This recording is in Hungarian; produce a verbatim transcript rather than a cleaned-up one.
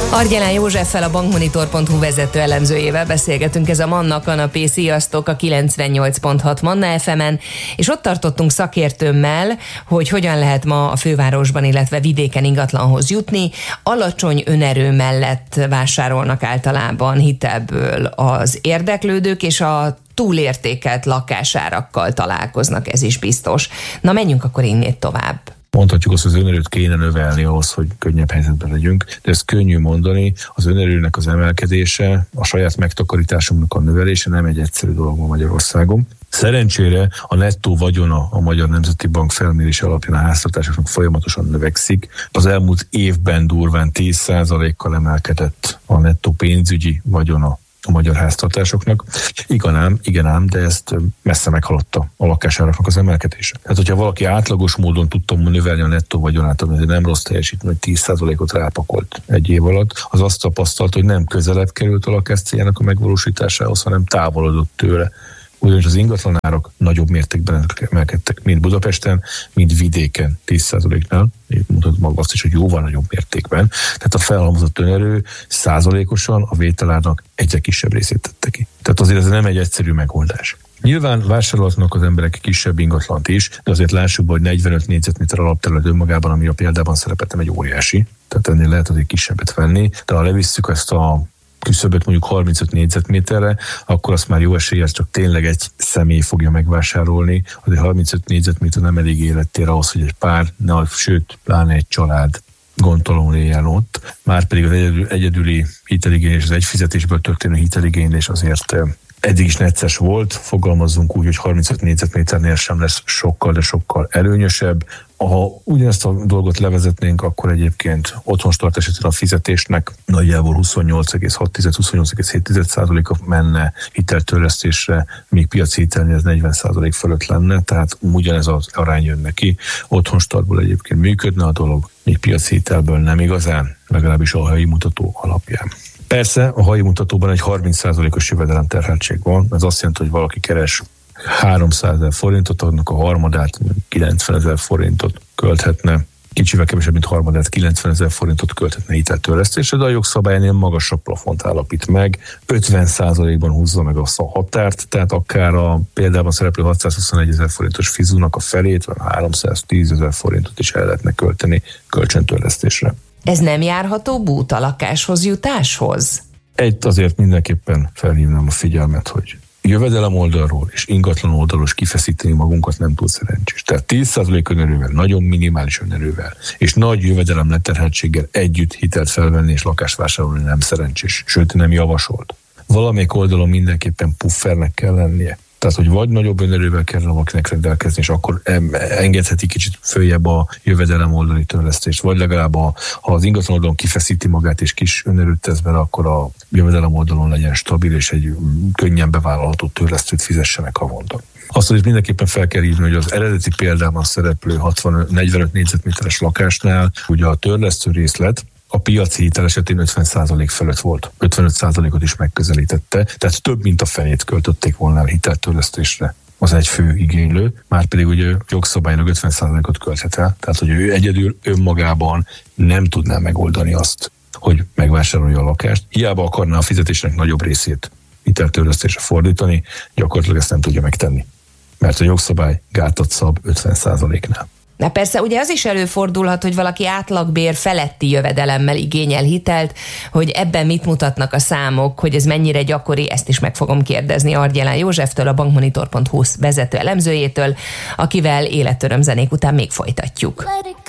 Argyelán Józseffel, a bankmonitor pont hu vezető elemzőjével beszélgetünk. Ez a Manna Kanapé. Sziasztok, a kilencvennyolc pont hat Manna ef emen, és ott tartottunk szakértőmmel, hogy hogyan lehet ma a fővárosban, illetve vidéken ingatlanhoz jutni. Alacsony önerő mellett vásárolnak általában hitelből az érdeklődők, és a túlértékelt lakásárakkal találkoznak, ez is biztos. Na, menjünk akkor innét tovább. Mondhatjuk azt, hogy az önerőt kéne növelni ahhoz, hogy könnyebb helyzetben legyünk, de ez könnyű mondani, az önerőnek az emelkedése, a saját megtakarításunknak a növelése nem egy egyszerű dolog ma Magyarországon. Szerencsére a nettó vagyona a Magyar Nemzeti Bank felmérése alapján a háztartásoknak folyamatosan növekszik. Az elmúlt évben durván tíz százalékkal emelkedett a nettó pénzügyi vagyona a magyar háztartásoknak. Igen ám, igen ám, de ezt messze meghaladta a lakásáraknak az emelkedése. Tehát, hogyha valaki átlagos módon tudta növelni a nettó vagyonát, ami nem rossz teljesítmény, hogy tíz százalékot rápakolt egy év alatt, az azt tapasztalt, hogy nem közelebb került a lakás céljának a megvalósításához, hanem távolodott tőle. Ugyanis az ingatlanárak nagyobb mértékben emelkedtek, mind Budapesten, mind vidéken tíz százaléknál. Én mutatom maga azt is, hogy jóval nagyobb mértékben. Tehát a felhalmozott önerő százalékosan a vételárnak egyre kisebb részét tette ki. Tehát azért ez nem egy egyszerű megoldás. Nyilván vásárolhatnak az emberek kisebb ingatlant is, de azért lássuk be, hogy negyvenöt négyzetméter alapterület önmagában, ami a példában szerepelt, nem egy óriási. Tehát ennél lehet azért kisebbet venni, de ha levisszük ezt a küszöböt mondjuk harmincöt négyzetméterre, akkor azt már jó eséllyel csak tényleg egy személy fogja megvásárolni. Azért harmincöt négyzetméter nem elég élettér ahhoz, hogy egy pár, na, sőt, pláne egy család gondtalanul éljen ott. Márpedig az egyedül, egyedüli hiteligénylés, az egyfizetésből történő hiteligénylés azért eddig is necces volt, fogalmazzunk úgy, hogy harmincöt négyzetméternél sem lesz sokkal, de sokkal előnyösebb. Ha ugyanezt a dolgot levezetnénk, akkor egyébként otthonstart esetén a fizetésnek nagyjából huszonnyolc egész hat - huszonnyolc egész hét százaléka menne hiteltörlesztésre, míg piaci hitelnél ez negyven százalék fölött lenne, tehát ugyanez az arány jön neki. Otthonstartból egyébként működne a dolog, míg piaci hitelből nem igazán, legalábbis a helyi mutató alapján. Persze a helyi mutatóban egy harminc százalékos jövedelemterheltség van, ez azt jelenti, hogy valaki keres háromszázezer forintot, annak a harmadát kilencvenezer forintot költhetne, kicsivel kevesebb, mint harmadát kilencvenezer forintot költhetne hiteltörlesztésre, de a jogszabálynél magasabb plafont állapít meg, ötven százalékban húzza meg azt a határt, tehát akár a példában szereplő hatszázhuszonegyezer forintos fizúnak a felét, vagy háromszáztízezer forintot is el lehetne költeni kölcsöntörlesztésre. Ez nem járható út a lakáshoz jutáshoz? Egy azért mindenképpen felhívnám a figyelmet, hogy jövedelem oldalról és ingatlan oldalról kifeszíteni magunkat nem túl szerencsés. Tehát tíz százalék önerővel, nagyon minimális önerővel és nagy jövedelem leterheltséggel együtt hitelt felvenni és lakást vásárolni nem szerencsés, sőt nem javasolt. Valamelyik oldalon mindenképpen puffernek kell lennie. Tehát, hogy vagy nagyobb önerővel kell valakinek rendelkezni, és akkor engedheti kicsit följebb a jövedelem oldali törlesztést, vagy legalább a, ha az ingatlan oldalon kifeszíti magát és kis önerőt tesz bele, akkor a jövedelem oldalon legyen stabil, és egy könnyen bevállalható törlesztőt fizessenek havonta. Azt is mindenképpen fel kell hívni, hogy az eredeti példában szereplő hatvan negyvenöt négyzetméteres lakásnál ugye a törlesztő részlet a piaci hitel esetén ötven százalék fölött volt. ötvenöt százalékot is megközelítette, tehát több mint a felét költötték volna a hiteltörlesztésre az egy fő igénylő, márpedig ugye jogszabálynak ötven százalékot költhet el, tehát hogy ő egyedül önmagában nem tudná megoldani azt, hogy megvásárolja a lakást. Hiába akarná a fizetésnek nagyobb részét hiteltörlesztésre fordítani, gyakorlatilag ezt nem tudja megtenni, mert a jogszabály gátat szab ötven százaléknál. Na persze, ugye az is előfordulhat, hogy valaki átlagbér feletti jövedelemmel igényel hitelt, hogy ebben mit mutatnak a számok, hogy ez mennyire gyakori, ezt is meg fogom kérdezni Argyelán Józseftől, a bankmonitor pont hu vezető elemzőjétől, akivel életöröm zenék után még folytatjuk.